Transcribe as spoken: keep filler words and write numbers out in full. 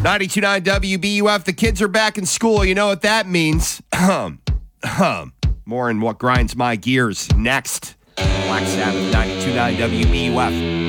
ninety-two point nine W B U F. The kids are back in school. You know what that means. More in what grinds my gears next. Black Sabbath, ninety-two point nine W B U F.